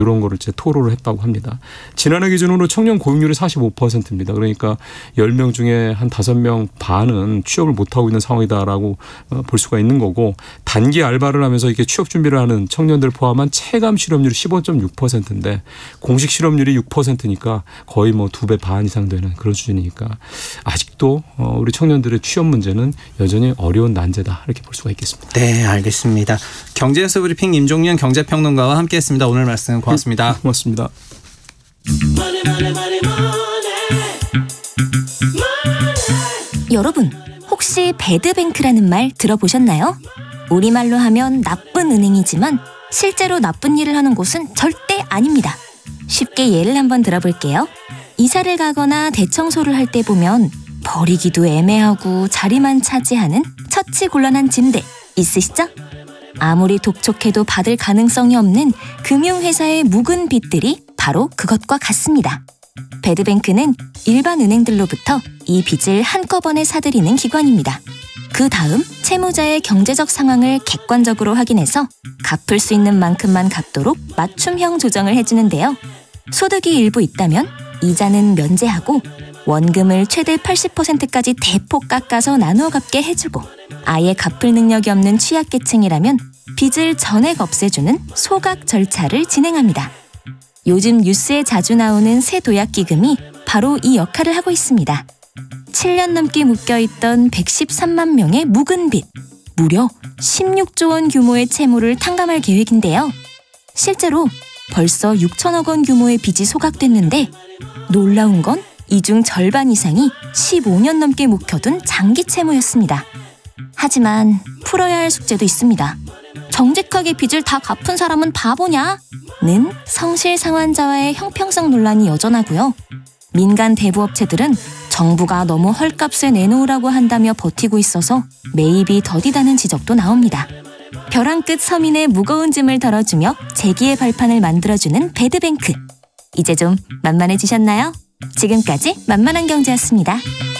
이런 거를 이제 토로를 했다고 합니다. 지난해 기준으로 청년 고용률이 45%입니다. 그러니까 10명 중에 한 5명 반은 취업을 못하고 있는 상황이다라고 볼 수가 있는 거고, 단기 알바를 하면서 이렇게 취업 준비를 하는 청년들 포함한 체감 실업률이 15.6%인데 공식 실업률이 6%니까 거의 뭐 2배 반 이상 되는 그런 수준이니까 아직도 우리 청년들의 취업 문제는 여전히 어려운 난제다, 이렇게 볼 수가 있겠습니다. 네, 알겠습니다. 경제뉴스 브리핑 임종윤 경제평론가와 함께했습니다. 오늘 말씀 고맙습니다. 고맙습니다. 여러분, 혹시 배드뱅크라는 말 들어보셨나요? 우리말로 하면 나쁜 은행이지만 실제로 나쁜 일을 하는 곳은 절대 아닙니다. 쉽게 예를 한번 들어볼게요. 이사를 가거나 대청소를 할 때 보면 버리기도 애매하고 자리만 차지하는 처치곤란한 짐들 있으시죠? 아무리 독촉해도 받을 가능성이 없는 금융회사의 묵은 빚들이 바로 그것과 같습니다. 배드뱅크는 일반 은행들로부터 이 빚을 한꺼번에 사들이는 기관입니다. 그 다음 채무자의 경제적 상황을 객관적으로 확인해서 갚을 수 있는 만큼만 갚도록 맞춤형 조정을 해주는데요. 소득이 일부 있다면 이자는 면제하고 원금을 최대 80%까지 대폭 깎아서 나누어 갚게 해주고, 아예 갚을 능력이 없는 취약계층이라면 빚을 전액 없애주는 소각 절차를 진행합니다. 요즘 뉴스에 자주 나오는 새 도약기금이 바로 이 역할을 하고 있습니다. 7년 넘게 묶여있던 113만 명의 묵은 빚, 무려 16조 원 규모의 채무를 탕감할 계획인데요. 실제로 벌써 6천억 원 규모의 빚이 소각됐는데 놀라운 건 이 중 절반 이상이 15년 넘게 묵혀둔 장기 채무였습니다. 하지만 풀어야 할 숙제도 있습니다. 정직하게 빚을 다 갚은 사람은 바보냐? 는 성실상환자와의 형평성 논란이 여전하고요. 민간 대부업체들은 정부가 너무 헐값에 내놓으라고 한다며 버티고 있어서 매입이 더디다는 지적도 나옵니다. 벼랑 끝 서민의 무거운 짐을 덜어주며 재기의 발판을 만들어주는 배드뱅크. 이제 좀 만만해지셨나요? 지금까지 만만한 경제였습니다.